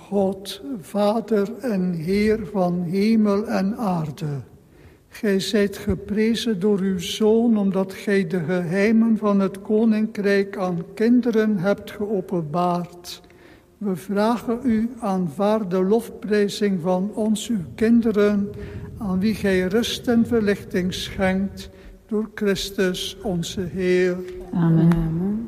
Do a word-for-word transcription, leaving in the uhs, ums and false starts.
God, Vader en Heer van hemel en aarde. Gij zijt geprezen door uw Zoon, omdat gij de geheimen van het Koninkrijk aan kinderen hebt geopenbaard. We vragen u, aanvaard de lofprijzing van ons, uw kinderen, aan wie gij rust en verlichting schenkt, door Christus onze Heer. Amen. Amen.